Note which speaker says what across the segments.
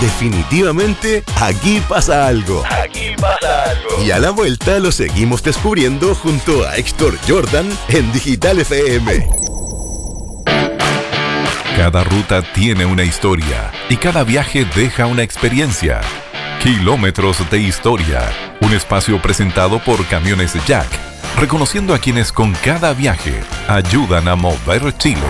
Speaker 1: Definitivamente, aquí pasa algo.
Speaker 2: Aquí pasa algo.
Speaker 1: Y a la vuelta lo seguimos descubriendo junto a Héctor Jordan en Digital FM.
Speaker 3: Cada ruta tiene una historia y cada viaje deja una experiencia. Kilómetros de historia, un espacio presentado por Camiones Jack, reconociendo a quienes con cada viaje ayudan a mover Chile.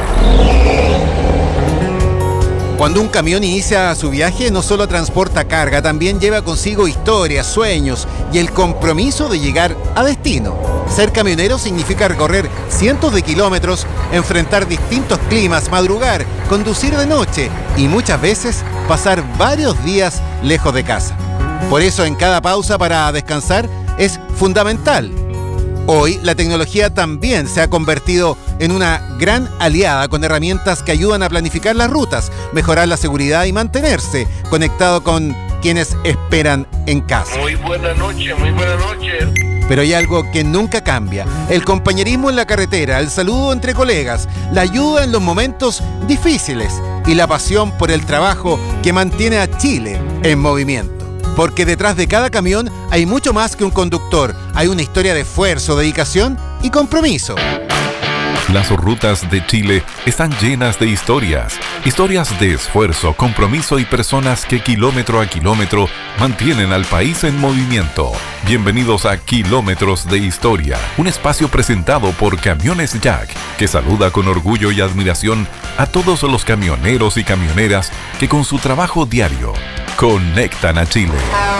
Speaker 4: Cuando un camión inicia su viaje, no solo transporta carga, también lleva consigo historias, sueños y el compromiso de llegar a destino. Ser camionero significa recorrer cientos de kilómetros, enfrentar distintos climas, madrugar, conducir de noche y muchas veces pasar varios días lejos de casa. Por eso, en cada pausa para descansar es fundamental. Hoy, la tecnología también se ha convertido en una gran aliada con herramientas que ayudan a planificar las rutas, mejorar la seguridad y mantenerse conectado con quienes esperan en casa.
Speaker 2: Muy buena noche, muy buena noche.
Speaker 4: Pero hay algo que nunca cambia: el compañerismo en la carretera, el saludo entre colegas, la ayuda en los momentos difíciles y la pasión por el trabajo que mantiene a Chile en movimiento. Porque detrás de cada camión hay mucho más que un conductor. Hay una historia de esfuerzo, dedicación y compromiso.
Speaker 3: Las rutas de Chile están llenas de historias. Historias de esfuerzo, compromiso y personas que kilómetro a kilómetro mantienen al país en movimiento. Bienvenidos a Kilómetros de Historia, un espacio presentado por Camiones Jack, que saluda con orgullo y admiración a todos los camioneros y camioneras que con su trabajo diario conectan a Chile.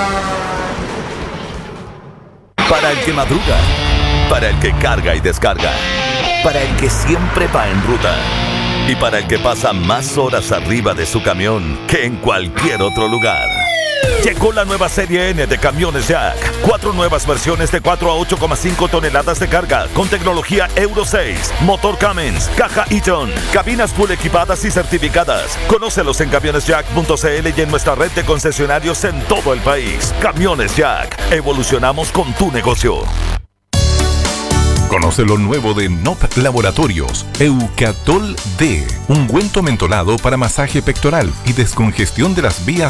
Speaker 5: Para el que madruga, para el que carga y descarga, para el que siempre va en ruta y para el que pasa más horas arriba de su camión que en cualquier otro lugar. Llegó la nueva serie N de Camiones Jack. 4 nuevas versiones de 4 a 8,5 toneladas de carga con tecnología Euro 6, motor Cummins, caja Eaton, cabinas full equipadas y certificadas. Conócelos en camionesjack.cl y en nuestra red de concesionarios en todo el país. Camiones Jack. Evolucionamos con tu negocio.
Speaker 3: Conoce lo nuevo de NOP Laboratorios, Eucatol D, ungüento mentolado para masaje pectoral y descongestión de las vías